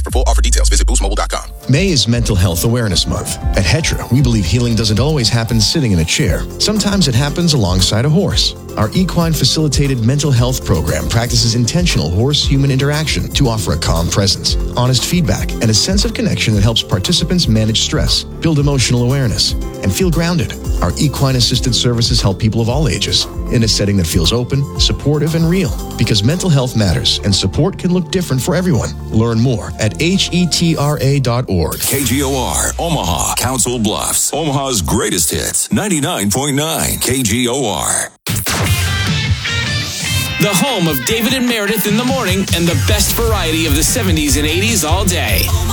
For full offer details, visit boostmobile.com. May is Mental Health Awareness Month. At Hedra, we believe healing doesn't always happen sitting in a chair. Sometimes it happens alongside a horse. Our equine facilitated mental health program practices intentional horse-human interaction to offer a calm presence, honest feedback, and a sense of connection that helps participants manage stress, build emotional awareness, and feel grounded. Our equine-assisted services help people of all ages in a setting that feels open, supportive, and real. Because mental health matters, and support can look different for everyone. Learn more at hetra.org. KGOR, Omaha, Council Bluffs, Omaha's greatest hits, 99.9 KGOR. The home of David and Meredith in the morning and the best variety of the 70s and 80s all day.